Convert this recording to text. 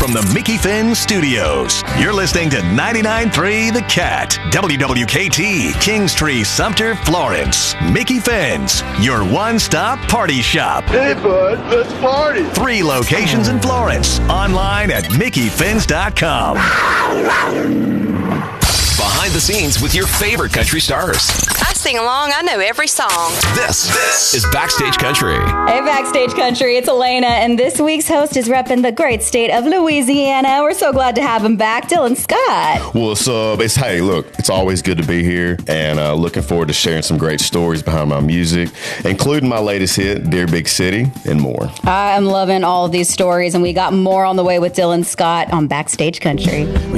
from the Mickey Finn Studios. You're listening to 99.3 The Cat, WWKT, Kingstree, Sumter, Florence. Mickey Finn's, your one-stop party shop. Hey, bud, let's party. 3 locations in Florence. Online at MickeyFinns.com. Behind the scenes with your favorite country stars. I sing along. I know every song. This is Backstage Country. Hey, Backstage Country, it's Elena, and this week's host is repping the great state of Louisiana. We're so glad to have him back, Dylan Scott. What's up? Hey, look, it's always good to be here, and looking forward to sharing some great stories behind my music, including my latest hit, Dear Big City, and more. I am loving all of these stories, and we got more on the way with Dylan Scott on Backstage Country.